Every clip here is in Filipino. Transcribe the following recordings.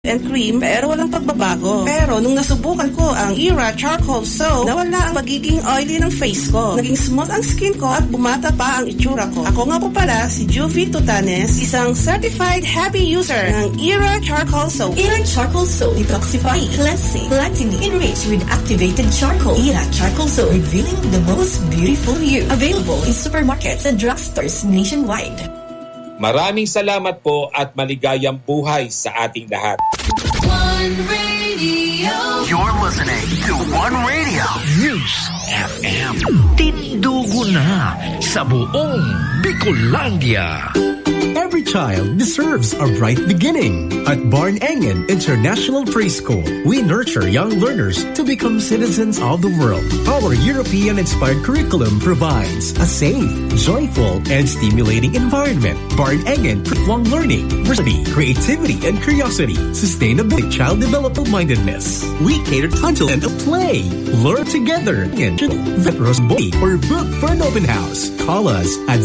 and cream pero walang pagbabago. Pero nung nasubukan ko ang Era Charcoal Soap, nawala ang magiging oily ng face ko. Naging smooth ang skin ko at bumata pa ang itsura ko. Ako nga po pala si Juvie Tutanes, isang certified happy user ng Era Charcoal Soap. Era Charcoal Soap, detoxifying, cleansing, lightening, enriched with activated charcoal. Era Charcoal Soap, revealing the most beautiful you. Available in supermarkets and drugstores nationwide. Maraming salamat po at maligayang buhay sa ating lahat. One Radio. You're listening to One Radio News FM. Tindugo na sa buong Bicolandia. Every child deserves a bright beginning. At Barn-Engen International Preschool, we nurture young learners to become citizens of the world. Our European-inspired curriculum provides a safe, joyful, and stimulating environment. Barn-Engen lifelong learning, diversity, creativity, and curiosity, sustainable child development-mindedness. We cater to until and play. Learn together. Vetros Boy or book for an open house. Call us at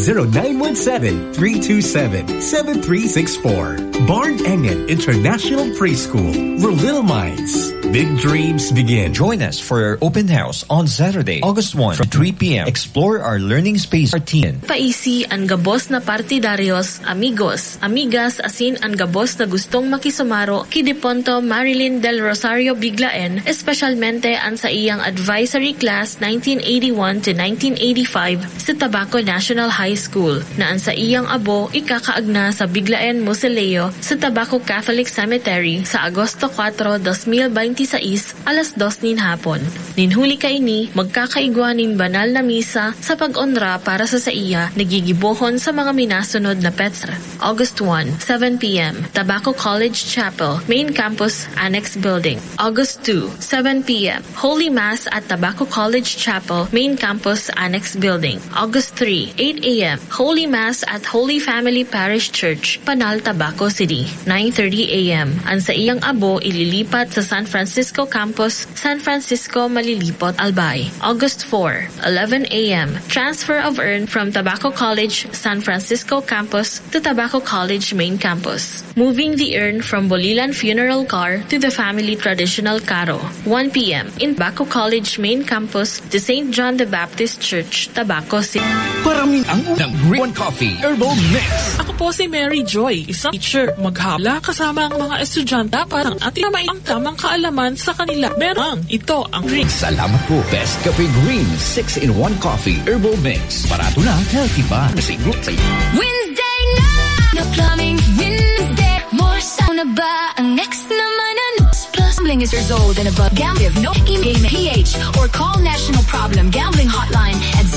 0917-327-7364. Barn-Engen International Preschool, where little minds, big dreams begin. Join us for our open house on Saturday, August 1 from 3 p.m. Explore our learning space. Paisi ang gabos na partidaryos, amigos, amigas asin ang gabos na gustong makisumaro kidiponto Marilyn Del Rosario Biglaen, espesyalmente ang sa iyang advisory class 1981 to 1985 sa Tabaco National High School na ang sa iyang abo ikakaagna sa Biglaen Mausoleo sa Tabaco Catholic Cemetery sa Agosto 4, 2026 alas 2 nin hapon. Ninhuli ka ini, magkakaigwaning banal na misa sa pag-onra para sa iya nagigibohon sa mga minasunod na pets. August 1, 7 p.m. Tabaco College Chapel, Main Campus, Annex Building. August 2, 7 p.m. Holy Mass at Tabaco College Chapel, Main Campus, Annex Building. August 3, 8 a.m. Holy Mass at Holy Family Parish Church, Panal, Tabaco City. 9:30 a.m. Ang sa iyang abo ililipat sa San Francisco Campus, San Francisco Malilipot, Albay. August 4, 11 a.m. Transfer of urn from Tabaco College, San Francisco Campus to Tabaco College Main Campus. Moving the urn from Bolilan Funeral Car to the family traditional carro. 1 p.m. in Tabaco College Main Campus to St. John the Baptist Church, Tabaco City. Paraming ang unang Green Coffee Herbal Mix. Ako po si Mary Joy, isang teacher. Maghabla kasama ang mga estudyanta para ang ating may ang tamang kaalaman sa kanila. Merang ito ang green. Salamat po. Best Cafe Green 6-in-1 Coffee Herbal Mix. Barato na, healthy ba? Masiguro sa Wednesday na! No plumbing, Wednesday. More sound na ba? Ang next naman ano? Plus, gambling is years old and above. Gambling, no email PH or call National Problem Gambling Hotline at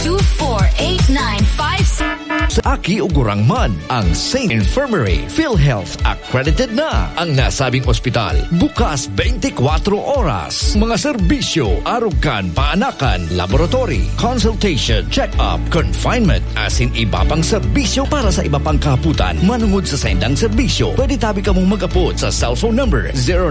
024-8956. Sa Aki Ugurang Man, ang St. Infirmary PhilHealth accredited na ang nasabing ospital. Bukas 24 oras. Mga serbisyo, arugan, paanakan, laboratory, consultation, check-up, confinement, asin iba pang serbisyo para sa iba pang kaputan. Manungod sa sendang serbisyo, pwede tabi ka mong mag-apod sa cellphone number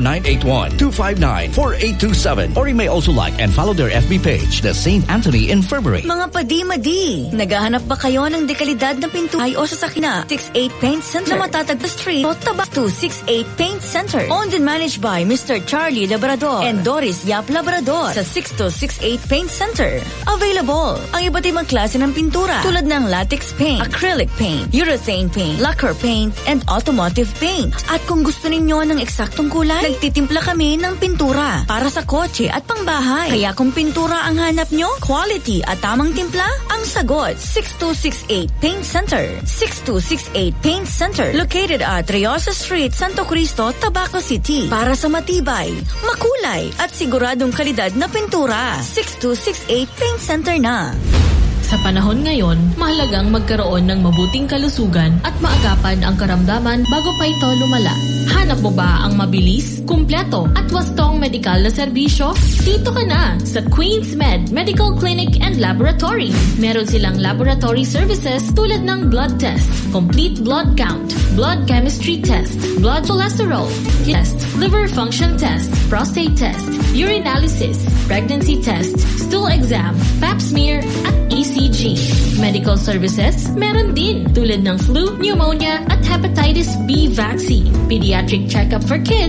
0981-259-4827 or you may also like and follow their FB page, the St. Anthony Infirmary. Mga padi-madi, naghahanap ba kayo ng dekalidad na pinturay o sasakina? 68 Paint Center na matatagpo Street o Tabac 268 Paint Center. Owned and managed by Mr. Charlie Labrador and Doris Yap Labrador sa 6268 Paint Center. Available ang iba't ibang klase ng pintura tulad ng latex paint, acrylic paint, urethane paint, lacquer paint, and automotive paint. At kung gusto ninyo ng eksaktong kulay, nagtitimpla kami ng pintura para sa kotse at pangbahay. Kaya kung pintura ang hanap nyo, quality at tamang timpla ang sagot. 6268 Paint Center. 6268 Paint Center. Located at Riosa Street, Santo Cristo, Tabaco City. Para sa matibay, makulay at siguradong kalidad na pintura. 6268 Paint Center na. Sa panahon ngayon, mahalagang magkaroon ng mabuting kalusugan at maagapan ang karamdaman bago pa ito lumala. Hanap mo ba ang mabilis, kumpleto at wastong medikal na serbisyo? Dito ka na sa Queen's Med Medical Clinic and Laboratory. Meron silang laboratory services tulad ng blood test, complete blood count, blood chemistry test, blood cholesterol test, liver function test, prostate test, urinalysis, pregnancy test, stool exam, pap smear at ECG. Medical services, meron din tulad ng flu, pneumonia at hepatitis B vaccine, pediatric checkup for kids